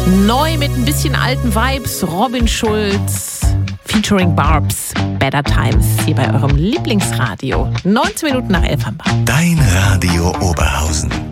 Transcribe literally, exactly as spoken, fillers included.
Neu mit ein bisschen alten Vibes, Robin Schulz featuring Barbs, Better Times, hier bei eurem Lieblingsradio. neunzehn Minuten nach elf am Abend. Dein Radio Oberhausen.